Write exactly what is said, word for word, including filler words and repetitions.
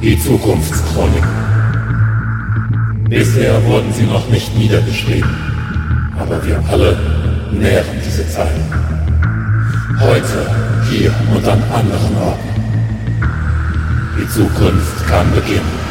Die Zukunftschronik. Bisher wurden sie noch nicht niedergeschrieben, aber wir alle nähren diese Zeit. Heute, hier und an anderen Orten. Die Zukunft kann beginnen.